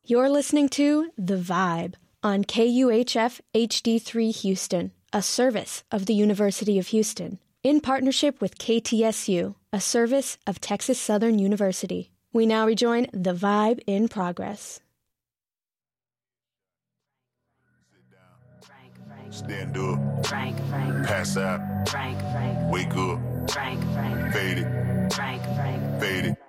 You're listening to The Vibe on KUHF HD3 Houston, a service of the University of Houston, in partnership with KTSU, a service of Texas Southern University. We now rejoin The Vibe in progress. Stand up, pass out, wake up, fade it, fade it.